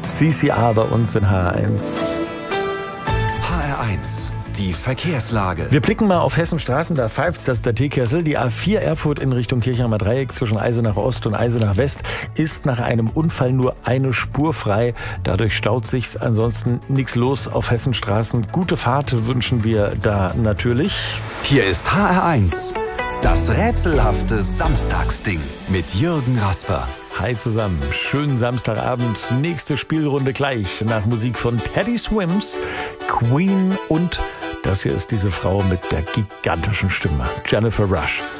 CCR bei uns in HR1. HR1, die Verkehrslage. Wir blicken mal auf Hessens Straßen, da pfeift's, das ist der Teekessel. Die A4 Erfurt in Richtung Kirchheimer Dreieck zwischen Eisenach Ost und Eisenach West ist nach einem Unfall nur eine Spur frei. Dadurch staut sich's, ansonsten nichts los auf Hessens Straßen. Gute Fahrt wünschen wir da natürlich. Hier ist HR1, das rätselhafte Samstagsding mit Jürgen Rasper. Hi zusammen, schönen Samstagabend, nächste Spielrunde gleich nach Musik von Teddy Swims, Queen und das hier ist diese Frau mit der gigantischen Stimme, Jennifer Rush.